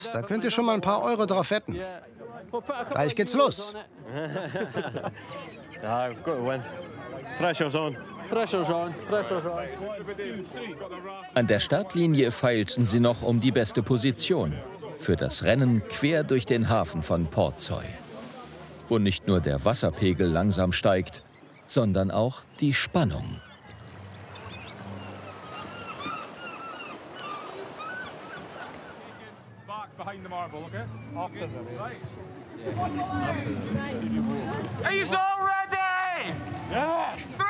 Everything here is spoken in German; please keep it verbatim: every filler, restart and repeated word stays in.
Da könnt ihr schon mal ein paar Euro drauf wetten. Gleich geht's los. Ja, I've got to win. Pressure's on. Pressure's on. Pressure's on. An der Startlinie feilten sie noch um die beste Position für das Rennen quer durch den Hafen von Portsoy, wo nicht nur der Wasserpegel langsam steigt, sondern auch die Spannung. Are you all ready? Yeah.